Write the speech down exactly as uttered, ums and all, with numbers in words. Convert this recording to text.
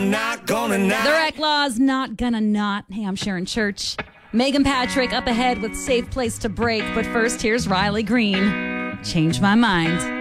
Not gonna not. The Wreck Law's Not Gonna Not. Hey, I'm Sharon Church. Megan Patrick up ahead with Safe Place to Break. But first, here's Riley Green. Change My Mind.